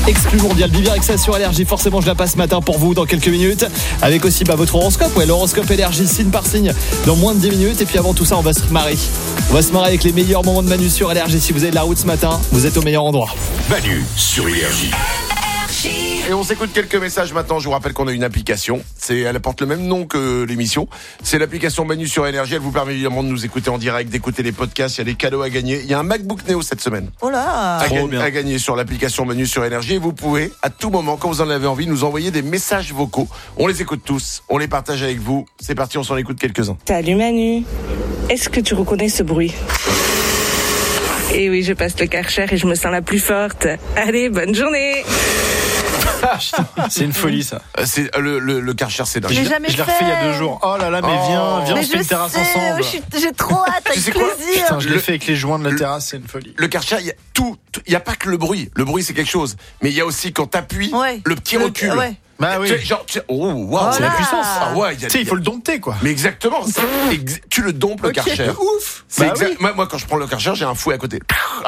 exclu mondial. Vivre avec ça sur Énergie, forcément je la passe ce matin pour vous dans quelques minutes. Avec aussi votre horoscope, l'horoscope Énergie signe par signe dans moins de 10 minutes. Et puis avant tout ça, on va se marrer. On va se marrer avec les meilleurs moments de Manu sur Énergie. Si vous avez de la route ce matin, vous êtes au meilleur endroit. Manu sur Énergie. Et on s'écoute quelques messages maintenant. Je vous rappelle qu'on a une application. Elle porte le même nom que l'émission. C'est l'application Manu sur Énergie. Elle vous permet évidemment de nous écouter en direct, d'écouter les podcasts. Il y a des cadeaux à gagner. Il y a un MacBook Neo cette semaine. Oh là, à gagner sur l'application Manu sur Énergie. Et vous pouvez, à tout moment, quand vous en avez envie, nous envoyer des messages vocaux. On les écoute tous. On les partage avec vous. C'est parti, on s'en écoute quelques-uns. Salut Manu. Est-ce que tu reconnais ce bruit ? Eh oui, je passe le Karcher et je me sens la plus forte. Allez, bonne journée. C'est une folie ça. C'est le Karcher, c'est dingue. J'ai jamais Je l'ai fait. refait il y a 2 jours. Oh là là, mais viens, Mais on se fait une terrasse ensemble. J'ai trop hâte, avec sais quoi plaisir. Putain, je l'ai fait avec les joints de la terrasse, c'est une folie. Le Karcher, il y a tout. Il y a pas que le bruit. Le bruit, c'est quelque chose. Mais il y a aussi quand t'appuies, Ouais. le petit recul. Ouais. Bah oui. Tu sais, genre, oh, wow, C'est la Voilà. puissance. Ah ouais, Tu sais, il faut le dompter quoi. Mais exactement, tu le dompes le Karcher. Ouf. C'est Bah oui. moi quand je prends le Karcher, j'ai un fouet à côté.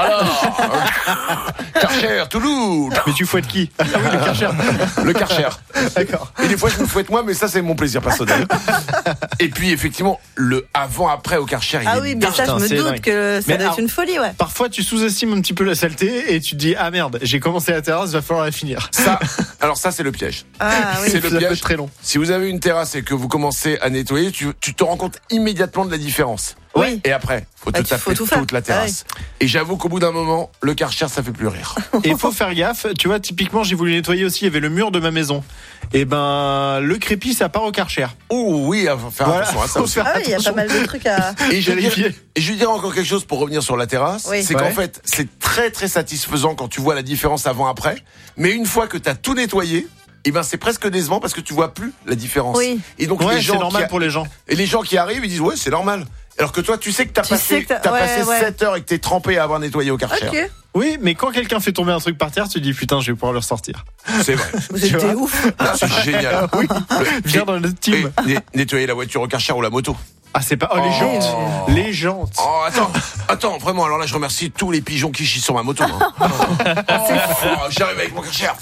Karcher, Toulouse. Mais tu fouettes qui? Ah oui, le Karcher. Le Karcher. D'accord. Et des fois je me fouette moi, mais ça c'est mon plaisir personnel. Et puis effectivement, le avant-après au Karcher, il Ah est oui, mais dingue. ça, je Putain, me c'est doute dingue. que ça Mais doit être alors- une folie, ouais. Parfois, tu sous-estimes un petit peu la saleté et tu te dis ah merde, j'ai commencé la terrasse, va falloir la finir. Alors ça c'est le piège. Ah oui. C'est le Ça peut piège. être très long. Si vous avez une terrasse et que vous commencez à nettoyer, tu te rends compte immédiatement de la différence. Oui. Et après, faut Ah, tout à faut fait tout faire. toute la terrasse. Et j'avoue qu'au bout d'un moment, le Karcher, ça fait plus rire. Et il faut faire gaffe, tu vois, typiquement, j'ai voulu nettoyer aussi, il y avait le mur de ma maison. Et ben, le crépi, ça part au Karcher. Oh oui, à faire Voilà, attention à ça faut aussi. faire Ah oui, il y a pas attention. mal de trucs à. Et je Vérifier. lui dirais encore quelque chose pour revenir sur la terrasse, Oui. c'est Ouais. qu'en fait, c'est très très satisfaisant quand tu vois la différence avant-après, mais une fois que tu as tout nettoyé, eh ben c'est presque décevant parce que tu vois plus la différence. Oui. Et donc Ouais, les gens c'est normal pour les gens. et les gens qui arrivent, ils disent ouais, c'est normal. Alors que toi, tu sais que t'as Tu sais passé, que t'as- passé ouais. 7 heures et que t'es trempé à avoir nettoyé au Karcher. Ok. Oui, mais quand quelqu'un fait tomber un truc par terre, tu te dis putain, je vais pouvoir le ressortir. C'est vrai. Vous Tu êtes vois des ouf. C'est génial. Oui. Viens dans le team. Et nettoyer la voiture au Karcher ou la moto. Ah, c'est pas. Oh, les jantes. Les jantes. Oh, attends, vraiment, alors là, je remercie tous les pigeons qui chient sur ma moto. Hein. J'arrive avec mon Karcher.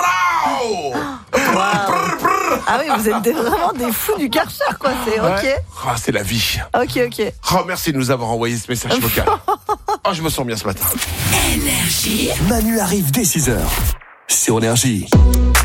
Ah oui, vous êtes vraiment des fous du Karcher, quoi. C'est ok. Ah, c'est la vie. Ok. Oh, merci de nous avoir envoyé ce message vocal. Oh, je me sens bien ce matin. Manu arrive dès 6h sur Énergie.